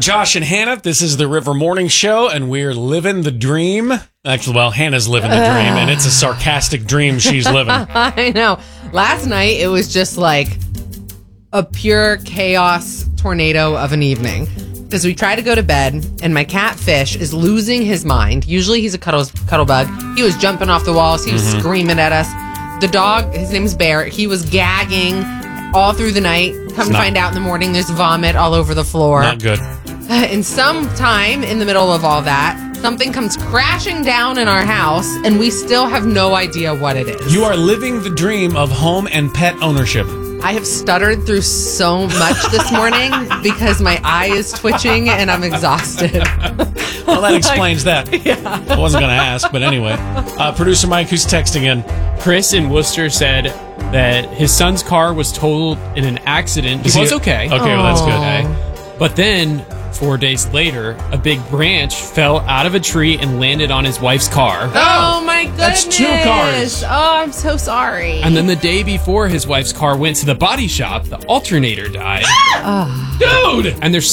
Josh and Hannah. This is the River Morning Show, and we're living the dream. Actually, well, Hannah's living the dream, and it's a sarcastic dream she's living. I know. Last night, it was just like a pure chaos tornado of an evening. Because we try to go to bed, and my cat Fish is losing his mind. Usually he's a cuddle bug. He was jumping off the walls. He was screaming at us. The dog, his name's Bear, he was gagging all through the night. Come to find out in the morning, there's vomit all over the floor. Not good. And sometime in the middle of all that, something comes crashing down in our house, and we still have no idea what it is. You are living the dream of home and pet ownership. I have stuttered through so much this morning because my eye is twitching and I'm exhausted. Well, that explains that. Yeah. I wasn't going to ask, but anyway. Producer Mike, who's texting in? Chris in Worcester said that his son's car was totaled in an accident. He was okay. Okay, well, that's good. Okay. But then, 4 days later, a big branch fell out of a tree and landed on his wife's car. Oh my goodness. That's 2 cars. Oh, I'm so sorry. And then the day before his wife's car went to the body shop, the alternator died. Dude! And they're